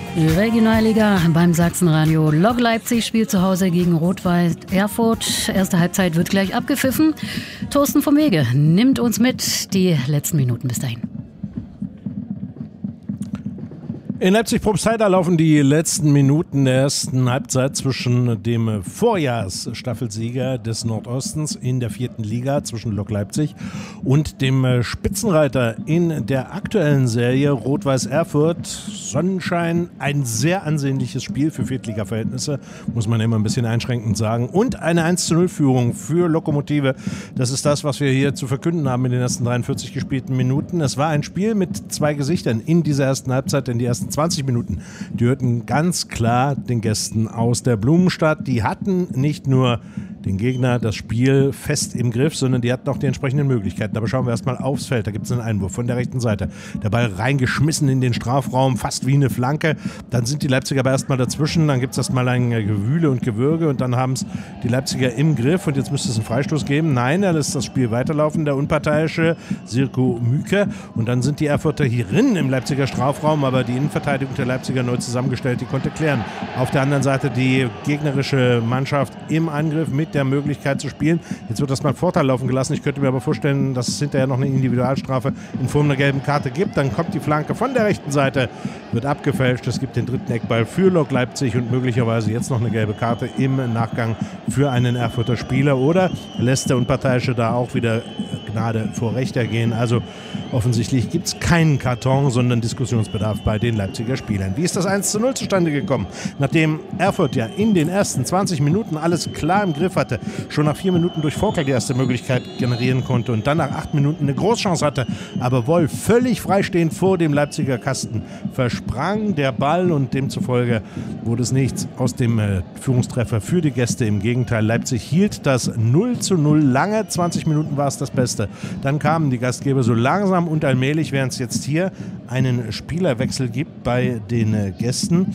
Regionalliga beim Sachsenradio. Lok Leipzig spielt zu Hause gegen Rot-Weiß Erfurt. Erste Halbzeit wird gleich abgepfiffen. Thorsten vom Wege nimmt uns mit die letzten Minuten bis dahin. In Leipzig-Probstheida laufen die letzten Minuten der ersten Halbzeit zwischen dem Vorjahrsstaffelsieger des Nordostens in der 4. Liga, zwischen Lok Leipzig, und dem Spitzenreiter in der aktuellen Serie Rot-Weiß Erfurt. Sonnenschein, ein sehr ansehnliches Spiel für Viertliga-Verhältnisse, muss man immer ein bisschen einschränkend sagen. Und eine 1:0-Führung für Lokomotive. Das ist das, was wir hier zu verkünden haben in den ersten 43 gespielten Minuten. Es war ein Spiel mit zwei Gesichtern in dieser ersten Halbzeit, denn die ersten 20 Minuten, die hörten ganz klar den Gästen aus der Blumenstadt. Die hatten nicht nur den Gegner, das Spiel fest im Griff, sondern die hatten auch die entsprechenden Möglichkeiten. Aber schauen wir erstmal aufs Feld. Da gibt es einen Einwurf von der rechten Seite. Der Ball reingeschmissen in den Strafraum, fast wie eine Flanke. Dann sind die Leipziger aber erstmal dazwischen. Dann gibt es erstmal ein Gewühle und Gewürge und dann haben es die Leipziger im Griff. Und jetzt müsste es einen Freistoß geben. Nein, er lässt das Spiel weiterlaufen, der unparteiische Sirko Müke. Und dann sind die Erfurter hierin im Leipziger Strafraum, aber die Innenverteidigung der Leipziger neu zusammengestellt, die konnte klären. Auf der anderen Seite die gegnerische Mannschaft im Angriff mit der Möglichkeit zu spielen. Jetzt wird das mal Vorteil laufen gelassen. Ich könnte mir aber vorstellen, dass es hinterher noch eine Individualstrafe in Form einer gelben Karte gibt. Dann kommt die Flanke von der rechten Seite, wird abgefälscht. Es gibt den dritten Eckball für Lok Leipzig und möglicherweise jetzt noch eine gelbe Karte im Nachgang für einen Erfurter Spieler. Oder lässt der Unparteiische da auch wieder Gnade vor Recht ergehen? Also offensichtlich gibt es keinen Karton, sondern Diskussionsbedarf bei den Leipziger Spielern. Wie ist das 1:0 zustande gekommen? Nachdem Erfurt ja in den ersten 20 Minuten alles klar im Griff hatte, schon nach 4 Minuten durch Forkel die erste Möglichkeit generieren konnte und dann nach 8 Minuten eine Großchance hatte, aber Wolf völlig freistehend vor dem Leipziger Kasten versprang der Ball und demzufolge wurde es nichts aus dem Führungstreffer für die Gäste. Im Gegenteil, Leipzig hielt das 0:0 lange, 20 Minuten war es das Beste. Dann kamen die Gastgeber so langsam und allmählich, während es jetzt hier einen Spielerwechsel gibt bei den Gästen.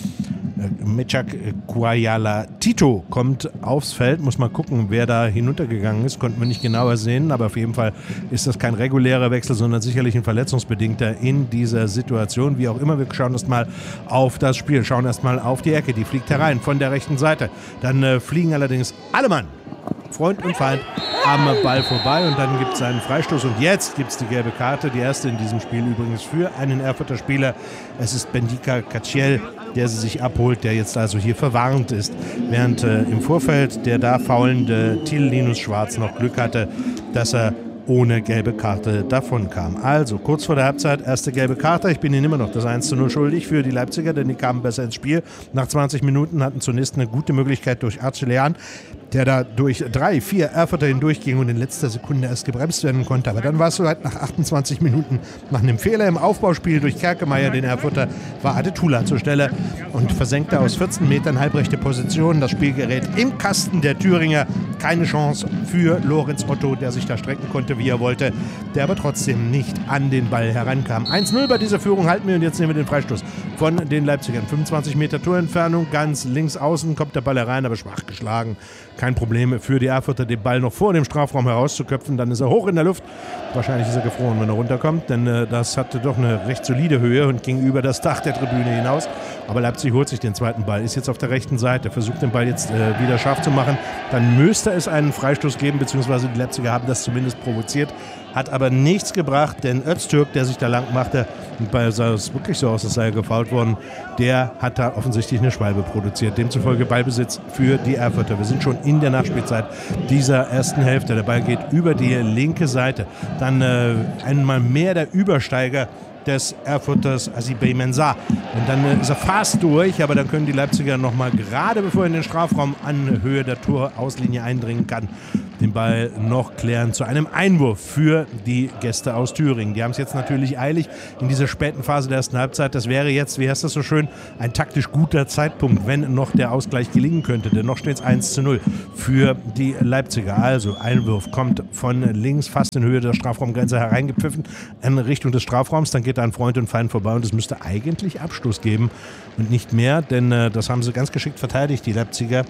Mechak Kuayala Tito kommt aufs Feld, muss mal gucken, wer da hinuntergegangen ist, konnten wir nicht genauer sehen, aber auf jeden Fall ist das kein regulärer Wechsel, sondern sicherlich ein verletzungsbedingter in dieser Situation, wie auch immer. Wir schauen erst mal auf das Spiel, schauen erst mal auf die Ecke, die fliegt herein von der rechten Seite, dann fliegen allerdings alle Mann, Freund und Feind, am Ball vorbei und dann gibt es einen Freistoß und jetzt gibt es die gelbe Karte, die erste in diesem Spiel übrigens für einen Erfurter Spieler. Es ist Bendika Kaciel, der sie sich abholt, der jetzt also hier verwarnt ist, während im Vorfeld der da faulende Till Linus Schwarz noch Glück hatte, dass er ohne gelbe Karte davon kam. Also kurz vor der Halbzeit, erste gelbe Karte. Ich bin Ihnen immer noch das 1:0 schuldig für die Leipziger, denn die kamen besser ins Spiel. Nach 20 Minuten hatten zunächst eine gute Möglichkeit durch Arcelean, der da durch 3, 4 Erfurter hindurchging und in letzter Sekunde erst gebremst werden konnte. Aber dann war es so halt nach 28 Minuten, nach einem Fehler im Aufbauspiel durch Kerkemeyer, den Erfurter, war Adetula zur Stelle und versenkte aus 14 Metern halbrechte Position. Das Spiel gerät im Kasten der Thüringer. Keine Chance für Lorenz Otto, der sich da strecken konnte, wie er wollte, der aber trotzdem nicht an den Ball herankam. 1:0 bei dieser Führung halten wir und jetzt nehmen wir den Freistoß von den Leipzigern. 25 Meter Torentfernung, ganz links außen kommt der Ball herein, aber schwach geschlagen. Kein Problem für die Erfurter, den Ball noch vor dem Strafraum herauszuköpfen. Dann ist er hoch in der Luft. Wahrscheinlich ist er gefroren, wenn er runterkommt, denn das hatte doch eine recht solide Höhe und ging über das Dach der Tribüne hinaus. Aber Leipzig holt sich den zweiten Ball, ist jetzt auf der rechten Seite, versucht den Ball jetzt wieder scharf zu machen. Dann müsste es einen Freistoß geben, beziehungsweise die Leipziger haben das zumindest provoziert. Hat aber nichts gebracht, denn Öztürk, der sich da lang machte, und bei sah es wirklich so aus, als sei er gefoult worden, der hat da offensichtlich eine Schwalbe produziert. Demzufolge Ballbesitz für die Erfurter. Wir sind schon in der Nachspielzeit dieser ersten Hälfte. Der Ball geht über die linke Seite. Dann einmal mehr der Übersteiger des Erfurters Asibey Mensah. Und dann ist er fast durch, aber dann können die Leipziger nochmal, gerade bevor er in den Strafraum an Höhe der Torauslinie eindringen kann, den Ball noch klären zu einem Einwurf für die Gäste aus Thüringen. Die haben es jetzt natürlich eilig in dieser späten Phase der ersten Halbzeit. Das wäre jetzt, wie heißt das so schön, ein taktisch guter Zeitpunkt, wenn noch der Ausgleich gelingen könnte. Denn noch steht es 1:0 für die Leipziger. Also Einwurf kommt von links, fast in Höhe der Strafraumgrenze hereingepfiffen, in Richtung des Strafraums. Dann geht da ein Freund und Feind vorbei und es müsste eigentlich Abstoß geben und nicht mehr, denn das haben sie ganz geschickt verteidigt, die Leipziger.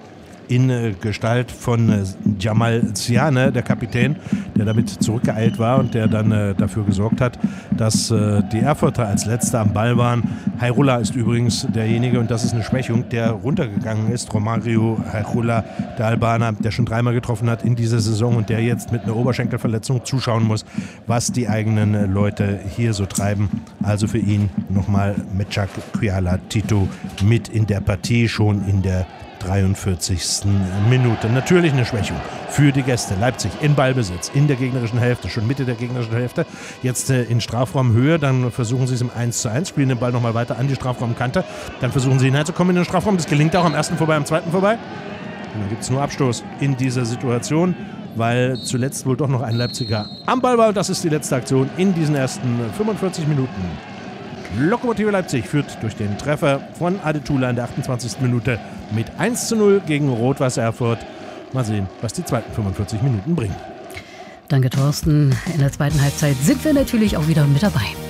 in Gestalt von Jamal Siane, der Kapitän, der damit zurückgeeilt war und der dann dafür gesorgt hat, dass die Erfurter als Letzter am Ball waren. Hajrullah ist übrigens derjenige, und das ist eine Schwächung, der runtergegangen ist. Romario Hajrullah, der Albaner, der schon 3-mal getroffen hat in dieser Saison und der jetzt mit einer Oberschenkelverletzung zuschauen muss, was die eigenen Leute hier so treiben. Also für ihn nochmal Meçhak Kwiala-Tito mit in der Partie, schon in der 43. Minute. Natürlich eine Schwächung für die Gäste. Leipzig in Ballbesitz, in der gegnerischen Hälfte, schon Mitte der gegnerischen Hälfte. Jetzt in Strafraumhöhe, dann versuchen sie es im 1:1, spielen den Ball nochmal weiter an die Strafraumkante. Dann versuchen sie hineinzukommen in den Strafraum. Das gelingt auch am ersten vorbei, am zweiten vorbei. Und dann gibt es nur Abstoß in dieser Situation, weil zuletzt wohl doch noch ein Leipziger am Ball war. Und das ist die letzte Aktion in diesen ersten 45 Minuten. Lokomotive Leipzig führt durch den Treffer von Adetula in der 28. Minute mit 1:0 gegen Rot-Weiß Erfurt. Mal sehen, was die zweiten 45 Minuten bringen. Danke, Thorsten. In der zweiten Halbzeit sind wir natürlich auch wieder mit dabei.